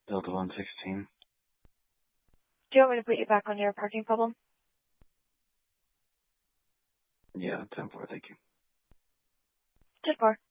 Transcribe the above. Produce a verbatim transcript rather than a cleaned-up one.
Delta one sixteen. Do you want me to put you back on your parking problem? Yeah, ten four, thank you. ten four.